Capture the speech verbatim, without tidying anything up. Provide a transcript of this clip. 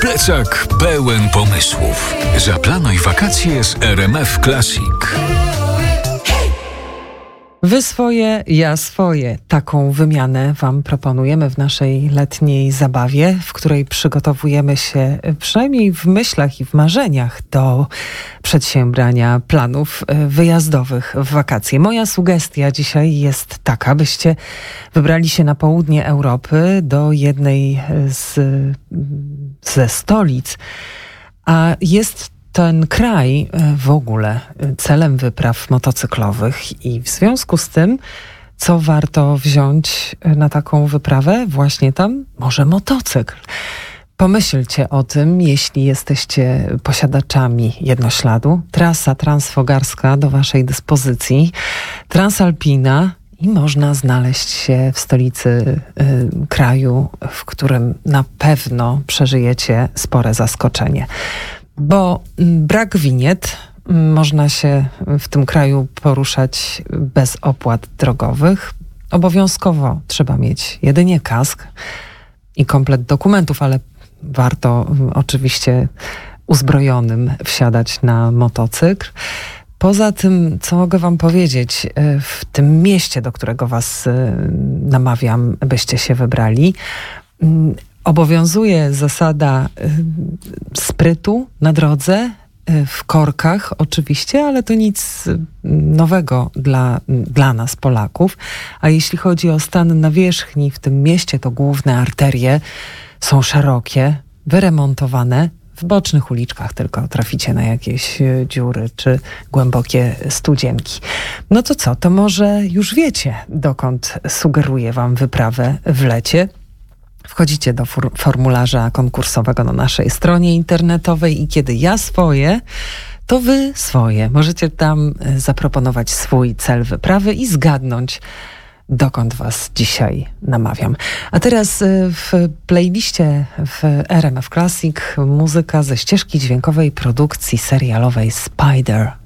Plecak pełen pomysłów. Zaplanuj wakacje z R M F Classic. Wy swoje, ja swoje. Taką wymianę Wam proponujemy w naszej letniej zabawie, w której przygotowujemy się przynajmniej w myślach i w marzeniach do przedsiębrania planów wyjazdowych w wakacje. Moja sugestia dzisiaj jest taka, byście wybrali się na południe Europy do jednej z, ze stolic, a jest ten kraj w ogóle celem wypraw motocyklowych i w związku z tym, co warto wziąć na taką wyprawę? Właśnie tam może motocykl. Pomyślcie o tym, jeśli jesteście posiadaczami jednośladu. Trasa transfogarska do waszej dyspozycji, Transalpina i można znaleźć się w stolicy y, kraju, w którym na pewno przeżyjecie spore zaskoczenie. Bo brak winiet, można się w tym kraju poruszać bez opłat drogowych. Obowiązkowo trzeba mieć jedynie kask i komplet dokumentów, ale warto oczywiście uzbrojonym wsiadać na motocykl. Poza tym, co mogę wam powiedzieć, w tym mieście, do którego was namawiam, byście się wybrali, obowiązuje zasada sprytu na drodze, w korkach oczywiście, ale to nic nowego dla, dla nas, Polaków. A jeśli chodzi o stan nawierzchni w tym mieście, to główne arterie są szerokie, wyremontowane. W bocznych uliczkach tylko traficie na jakieś dziury czy głębokie studzienki. No to co, to może już wiecie, dokąd sugeruję wam wyprawę w lecie. Wchodzicie do for- formularza konkursowego na naszej stronie internetowej i kiedy ja swoje, to wy swoje. Możecie tam zaproponować swój cel wyprawy i zgadnąć, dokąd was dzisiaj namawiam. A teraz w playliście w R M F Classic muzyka ze ścieżki dźwiękowej produkcji serialowej Spider.